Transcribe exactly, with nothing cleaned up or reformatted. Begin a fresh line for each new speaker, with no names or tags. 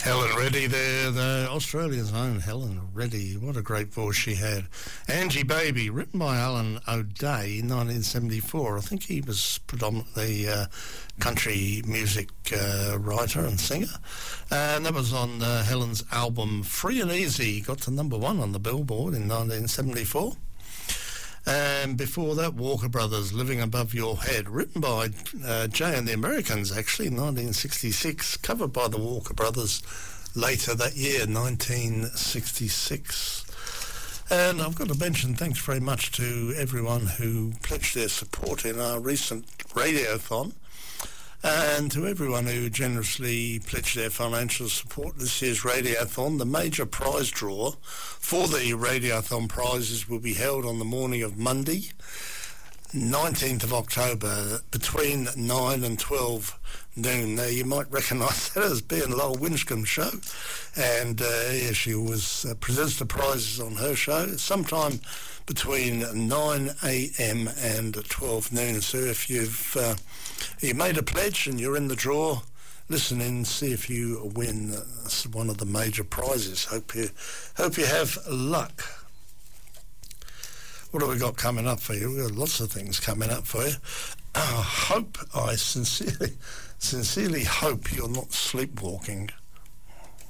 Helen Reddy there, the Australia's own Helen Reddy. What a great voice she had. Angie Baby, written by Alan O'Day in nineteen seventy-four. I think he was predominantly a uh, country music uh, writer and singer. And that was on uh, Helen's album Free and Easy. Got to number one on the Billboard in nineteen seventy-four. And before that, Walker Brothers, Living Above Your Head, written by uh, Jay and the Americans, actually, in nineteen sixty-six, covered by the Walker Brothers later that year, nineteen sixty-six. And I've got to mention thanks very much to everyone who pledged their support in our recent radiothon, and to everyone who generously pledged their financial support this year's radiothon. The major prize draw for the radiothon prizes will be held on the morning of Monday, nineteenth of October, between nine and twelve noon. Now, you might recognise that as being Lowell Winscombe's show, and uh, yeah, she always uh, presents the prizes on her show sometime between nine a.m. and twelve noon. So if you've uh, you made a pledge and you're in the draw, listen in, see if you win uh, one of the major prizes. Hope you hope you have luck. What have we got coming up for you? We've got lots of things coming up for you. I hope, I sincerely, sincerely hope you're not sleepwalking.